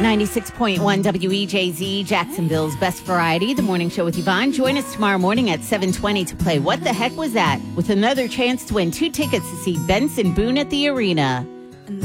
96.1 WEJZ, Jacksonville's best variety, the morning show with Yvonne. Join us tomorrow morning at 7:20 to play What the Heck Was That? With another chance to win 2 tickets to see Benson Boone at the arena.